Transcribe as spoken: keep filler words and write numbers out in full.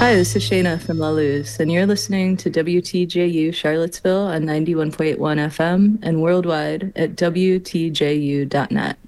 Hi, this is Shayna from La Luz, and you're listening to W T J U Charlottesville on ninety-one point one F M and worldwide at W T J U dot net.